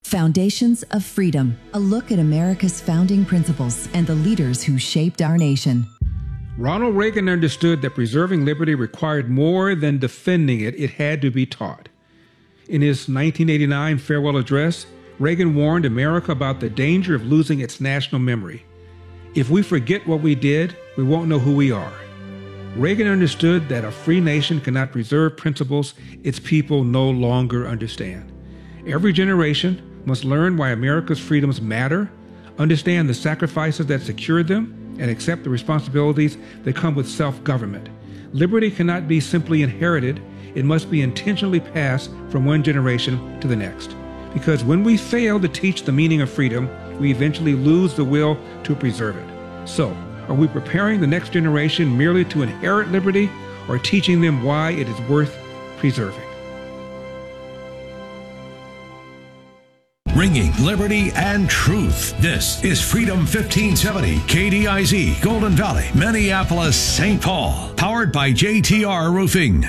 Foundations of Freedom, a look at America's founding principles and the leaders who shaped our nation. Ronald Reagan understood that preserving liberty required more than defending it. It had to be taught. In his 1989 farewell address, Reagan warned America about the danger of losing its national memory. If we forget what we did, we won't know who we are. Reagan understood that a free nation cannot preserve principles its people no longer understand. Every generation must learn why America's freedoms matter, understand the sacrifices that secured them, and accept the responsibilities that come with self-government. Liberty cannot be simply inherited. It must be intentionally passed from one generation to the next. Because when we fail to teach the meaning of freedom, we eventually lose the will to preserve it. So, are we preparing the next generation merely to inherit liberty, or teaching them why it is worth preserving? Bringing liberty and truth. This is Freedom 1570, KDIZ, Golden Valley, Minneapolis, St. Paul. Powered by JTR Roofing.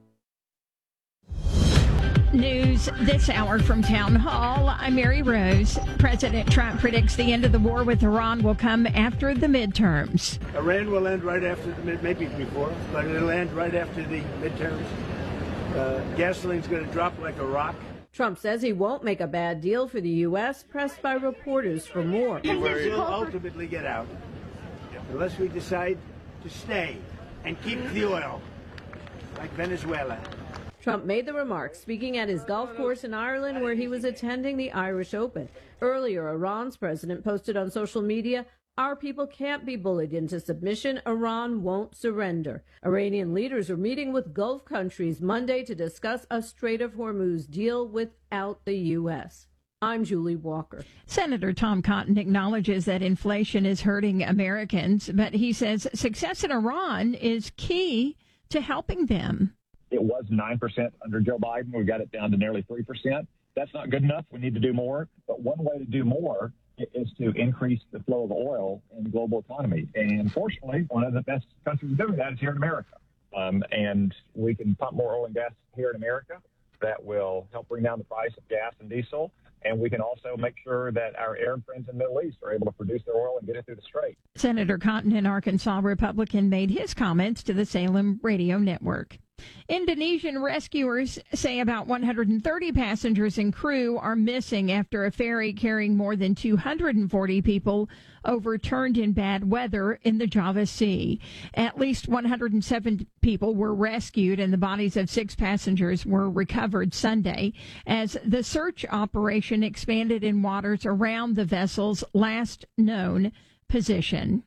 News this hour from Town Hall. I'm Mary Rose. President Trump predicts the end of the war with Iran will come after the midterms. Iran will end right after the maybe before, but it'll end right after the midterms. Gasoline's going to drop like a rock. Trump says he won't make a bad deal for the U.S., pressed by reporters for more. We'll ultimately get out, unless we decide to stay and keep the oil, like Venezuela. Trump made the remarks speaking at his golf course in Ireland, where he was attending the Irish Open. Earlier, Iran's president posted on social media, "Our people can't be bullied into submission. Iran won't surrender." Iranian leaders are meeting with Gulf countries Monday to discuss a Strait of Hormuz deal without the U.S. I'm Julie Walker. Senator Tom Cotton acknowledges that inflation is hurting Americans, but he says success in Iran is key to helping them. It was 9% under Joe Biden. We got it down to nearly 3%. That's not good enough. We need to do more. But one way to do more is to increase the flow of oil in the global economy. And fortunately, one of the best countries doing that is here in America. And we can pump more oil and gas here in America. That will help bring down the price of gas and diesel. And we can also make sure that our Arab friends in the Middle East are able to produce their oil and get it through the Strait. Senator Cotton, an Arkansas Republican, made his comments to the Salem Radio Network. Indonesian rescuers say about 130 passengers and crew are missing after a ferry carrying more than 240 people overturned in bad weather in the Java Sea. At least 107 people were rescued and the bodies of 6 passengers were recovered Sunday as the search operation expanded in waters around the vessel's last known position.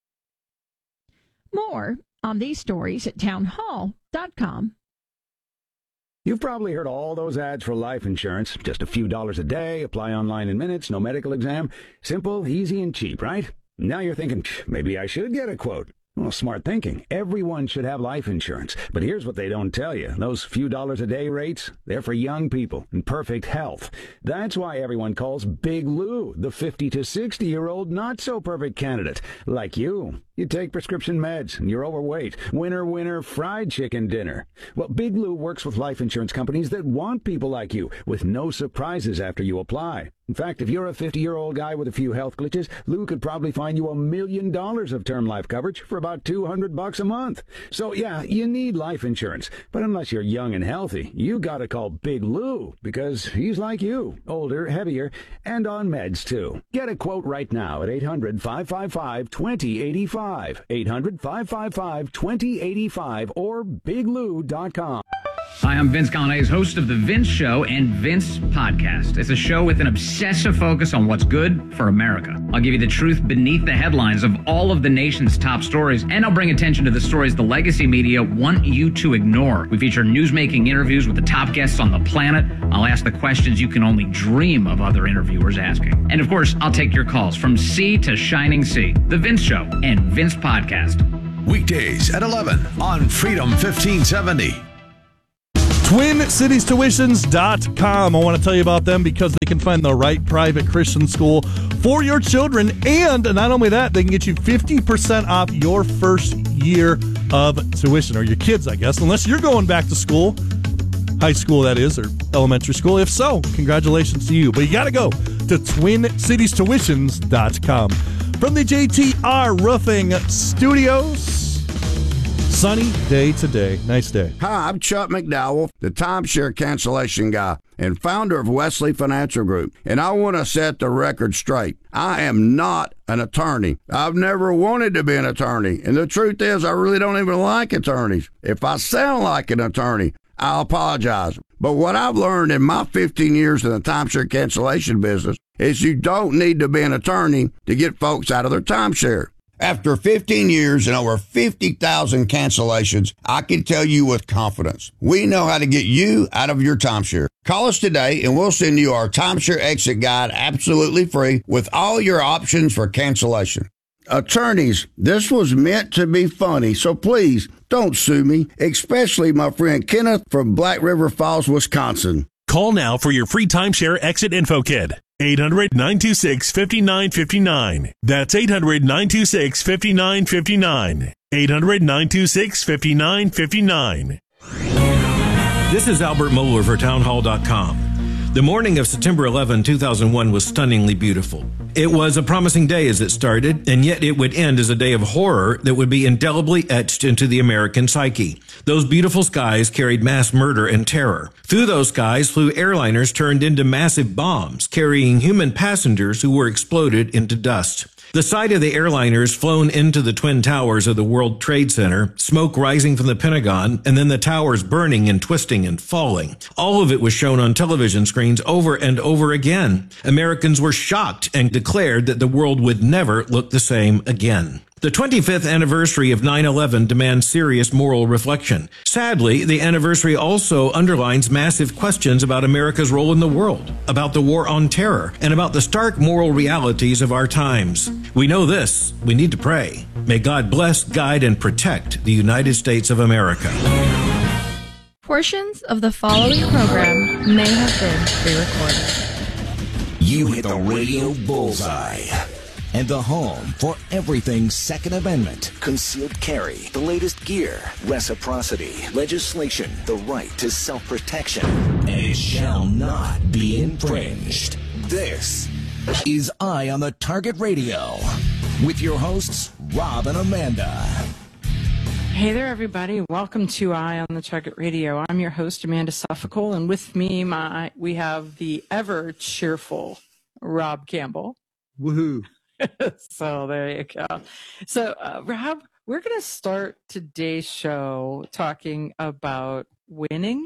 More on these stories at townhall.com. You've probably heard all those ads for life insurance. Just a few dollars a day, apply online in minutes, no medical exam. Simple, easy, and cheap, right? Now you're thinking, maybe I should get a quote. Well, smart thinking. Everyone should have life insurance. But here's what they don't tell you. Those few dollars a day rates, they're for young people in perfect health. That's why everyone calls Big Lou the 50 to 60-year-old not-so-perfect candidate. Like you. You take prescription meds and you're overweight. Winner, winner, fried chicken dinner. Well, Big Lou works with life insurance companies that want people like you with no surprises after you apply. In fact, if you're a 50-year-old guy with a few health glitches, Lou could probably find you $1 million of term life coverage for about $200 a month. So, yeah, you need life insurance. But unless you're young and healthy, you gotta call Big Lou because he's like you, older, heavier, and on meds, too. Get a quote right now at 800-555-2085. 800-555-2085 or biglou.com. Hi, I'm Vince Coglianese, host of The Vince Show and Vince Podcast. It's a show with an obsessive focus on what's good for America. I'll give you the truth beneath the headlines of all of the nation's top stories, and I'll bring attention to the stories the legacy media want you to ignore. We feature newsmaking interviews with the top guests on the planet. I'll ask the questions you can only dream of other interviewers asking. And of course, I'll take your calls from sea to shining sea. The Vince Show and Vince Podcast. Weekdays at 11 on Freedom 1570. TwinCitiesTuitions.com. I want to tell you about them because they can find the right private Christian school for your children. And not only that, they can get you 50% off your first year of tuition, or your kids, I guess, unless you're going back to school. high school, that is, or elementary school. If so, congratulations to you. But you got to go to TwinCitiesTuitions.com. From the JTR Roofing Studios, sunny day today. Nice day. Hi, I'm Chuck McDowell, the timeshare cancellation guy and founder of Wesley Financial Group. And I want to set the record straight. I am not an attorney. I've never wanted to be an attorney. And the truth is, I really don't even like attorneys. If I sound like an attorney, I apologize. But what I've learned in my 15 years in the timeshare cancellation business is you don't need to be an attorney to get folks out of their timeshare. After 15 years and over 50,000 cancellations, I can tell you with confidence, we know how to get you out of your timeshare. Call us today and we'll send you our timeshare exit guide absolutely free with all your options for cancellation. Attorneys, this was meant to be funny, so please don't sue me, especially my friend Kenneth from Black River Falls, Wisconsin. Call now for your free timeshare exit info kit. 800-926-5959. That's 800-926-5959. 800-926-5959. This is Albert Mohler for townhall.com. The morning of September 11, 2001 was stunningly beautiful. It was a promising day as it started, and yet it would end as a day of horror that would be indelibly etched into the American psyche. Those beautiful skies carried mass murder and terror. Through those skies flew airliners turned into massive bombs, carrying human passengers who were exploded into dust. The sight of the airliners flown into the Twin Towers of the World Trade Center, smoke rising from the Pentagon, and then the towers burning and twisting and falling. All of it was shown on television screens over and over again. Americans were shocked and declared that the world would never look the same again. The 25th anniversary of 9/11 demands serious moral reflection. Sadly, the anniversary also underlines massive questions about America's role in the world, about the war on terror, and about the stark moral realities of our times. We know this. We need to pray. May God bless, guide, and protect the United States of America. Portions of the following program may have been pre-recorded. You hit the radio bullseye. And the home for everything Second Amendment, concealed carry, the latest gear, reciprocity, legislation, the right to self-protection, and it shall not be infringed. This is Eye on the Target Radio with your hosts, Rob and Amanda. Hey there, everybody. Welcome to Eye on the Target Radio. I'm your host, Amanda Suffolk, and with me, we have the ever cheerful Rob Campbell. Woohoo. So there you go. So, Rob, we're going to start today's show talking about winning,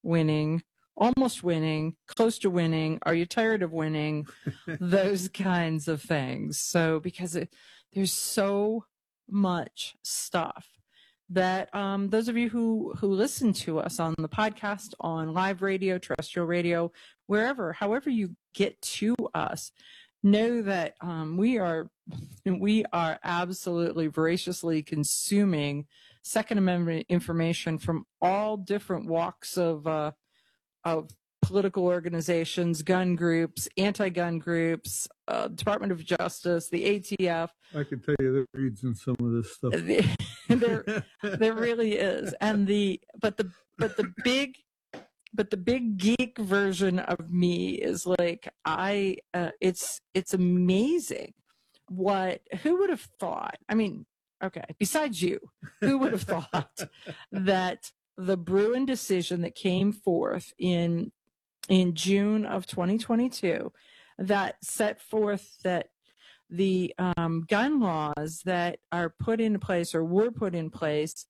almost winning, close to winning. Are you tired of winning? Those kinds of things. So, because there's so much stuff that those of you who listen to us on the podcast, on live radio, terrestrial radio, wherever, however you get to us, know that we are absolutely voraciously consuming Second Amendment information from all different walks of political organizations, gun groups, anti-gun groups, Department of Justice, the ATF. I can tell you there reads in some of this stuff. There really is, and the big geek version of me is like, it's amazing who would have thought, I mean, okay, besides you, who would have thought that the Bruen decision that came forth in June of 2022 that set forth that the gun laws that are put into place or were put in place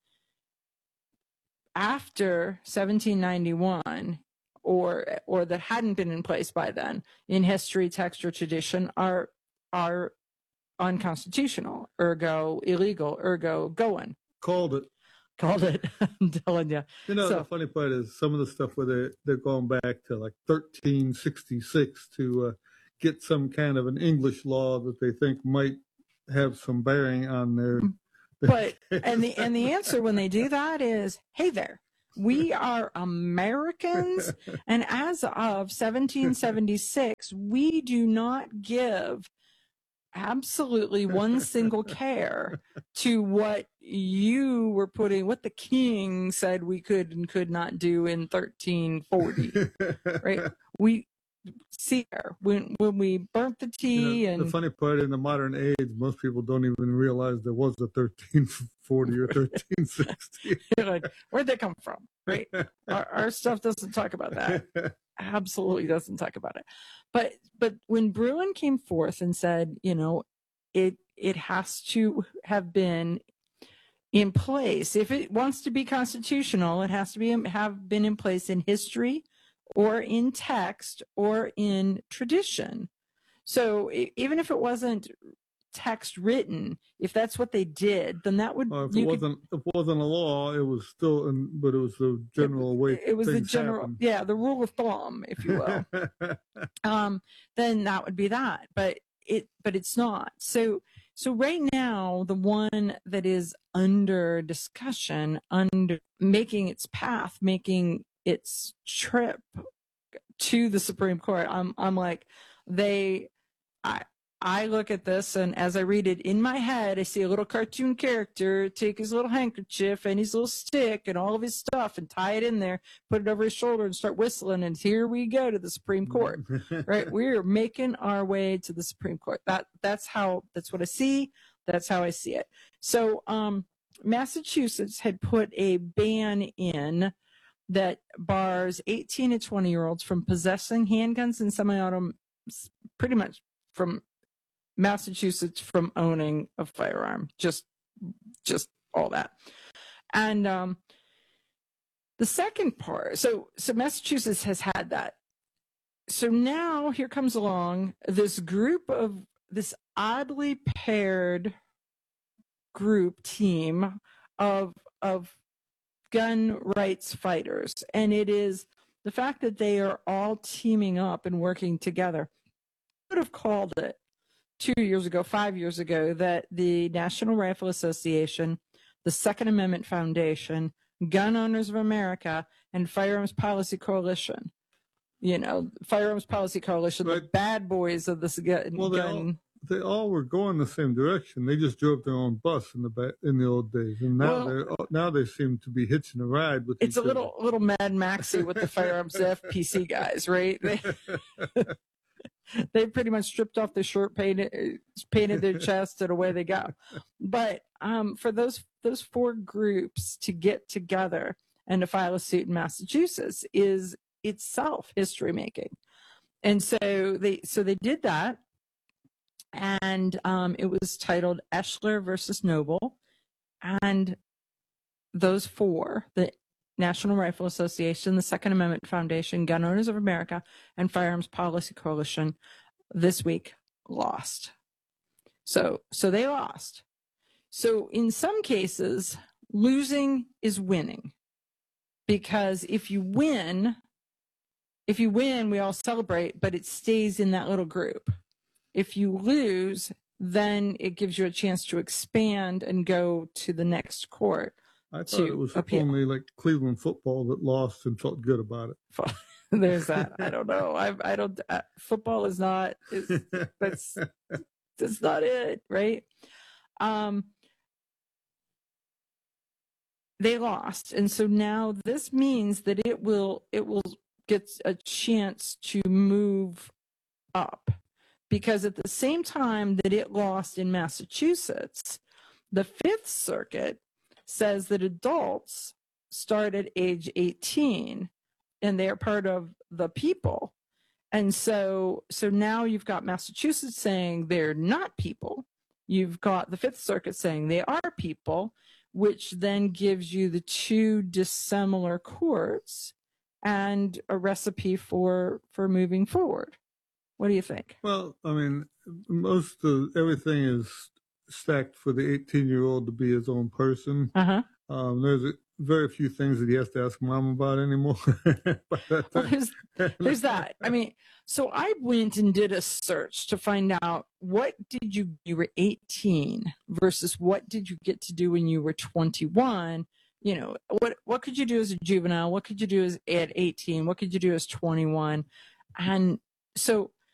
after 1791 or that hadn't been in place by then in history, text, or tradition are unconstitutional, ergo illegal, ergo going. Called it. I'm telling you. You know, the funny part is some of the stuff where they're going back to like 1366 to get some kind of an English law that they think might have some bearing on their. But and the answer when they do that is, hey there, we are Americans, and as of 1776, we do not give absolutely one single care to what you were putting what the king said we could and could not do in 1340, right? We see there when we burnt the tea. The funny part, in the modern age, most people don't even realize there was a 1340 or 1360. You're like, where'd they come from, right? Our stuff doesn't talk about that. Absolutely doesn't talk about it. But when Bruen came forth and said, it has to have been in place. If it wants to be constitutional, it has to have been in place in history or in text or in tradition. So even if it wasn't text written, if that's what they did, then that would. If it wasn't a law, it was still, but it was the general way. It was the general, happen. Yeah, the rule of thumb, if you will. Then that would be that, but it's not. So right now, the one that is under discussion, under making its path, making its trip to the Supreme Court, I'm like, I look at this, and as I read it in my head, I see a little cartoon character take his little handkerchief and his little stick and all of his stuff and tie it in there, put it over his shoulder and start whistling, and here we go to the Supreme Court, right? We're making our way to the Supreme Court. That's what I see. That's how I see it. So Massachusetts had put a ban in that bars 18 to 20-year-olds from possessing handguns and semi-auto, pretty much from Massachusetts from owning a firearm, just all that. And the second part, so Massachusetts has had that. So now here comes along this oddly paired team of gun rights fighters, and it is the fact that they are all teaming up and working together. I would have called it 2 years ago, 5 years ago, that the National Rifle Association, the Second Amendment Foundation, Gun Owners of America, and Firearms Policy Coalition, Firearms Policy Coalition, the bad boys of this gun. They all were going the same direction. They just drove their own bus in the old days, and now they seem to be hitching a ride with. It's a little Mad Maxy with the Firearms FPC guys, right? They pretty much stripped off their shirt, painted their chest, and away they go. But for those four groups to get together and to file a suit in Massachusetts is itself history making, and so they did that. And it was titled Eschler versus Noble. And those four, the National Rifle Association, the Second Amendment Foundation, Gun Owners of America, and Firearms Policy Coalition, this week lost. So they lost. So in some cases, losing is winning. Because if you win, we all celebrate, but it stays in that little group. If you lose, then it gives you a chance to expand and go to the next court. I thought it was only like Cleveland football that lost and felt good about it. There's that. I don't know. I don't. Football is not. That's not it, right? They lost, and so now this means that it will get a chance to move up. Because at the same time that it lost in Massachusetts, the Fifth Circuit says that adults start at age 18 and they are part of the people. And so now you've got Massachusetts saying they're not people. You've got the Fifth Circuit saying they are people, which then gives you the two dissimilar courts and a recipe for moving forward. What do you think? Well, I mean, most of everything is stacked for the 18-year-old to be his own person. Uh-huh. There's very few things that he has to ask mom about anymore. There's that. I mean, so I went and did a search to find out what did you were 18 versus what did you get to do when you were 21. What could you do as a juvenile? What could you do at 18? What could you do as 21? And so